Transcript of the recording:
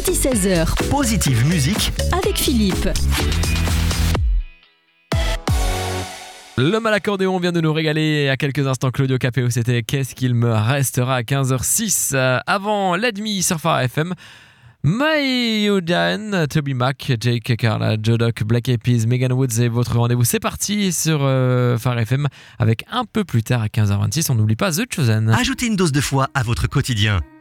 midi 16h. Positive Musique Avec Philippe. L'homme à l'accordéon vient de nous régaler. Il y a quelques instants, Claudio Capéo, c'était Qu'est-ce qu'il me restera à 15h06. Avant Let Me sur Phare FM. My Udan, Toby Mac, Jake Carla, Joe Doc, Black Eyed Peas, Megan Woods et votre rendez-vous. C'est parti sur Phare FM avec un peu plus tard à 15h26. On n'oublie pas The Chosen. Ajoutez une dose de foi à votre quotidien.